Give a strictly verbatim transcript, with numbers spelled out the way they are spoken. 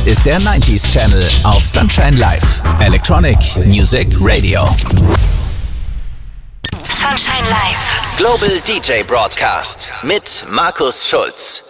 ist der neunziger Channel auf Sunshine Live. Electronic Music Radio. Sunshine Live. Global D J Broadcast mit Markus Schulz.